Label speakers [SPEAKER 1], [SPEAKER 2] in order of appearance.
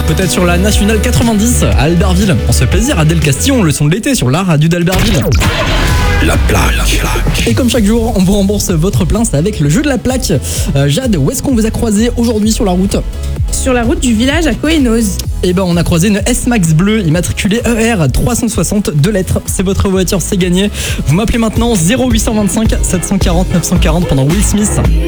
[SPEAKER 1] Peut-être sur la nationale 90 à Albertville. On se fait plaisir, Adèle Castillon, le son de l'été sur la radio d'Albertville.
[SPEAKER 2] La plaque.
[SPEAKER 1] Et comme chaque jour, on vous rembourse votre plein, c'est avec le jeu de la plaque. Jade, où est-ce qu'on vous a croisé aujourd'hui sur la route ?
[SPEAKER 3] Sur la route du village à Cohennoz.
[SPEAKER 1] Eh ben, on a croisé une S-Max bleue immatriculée ER 360, 2 lettres. C'est votre voiture, c'est gagné. Vous m'appelez maintenant 0825 740 940 pendant Will Smith.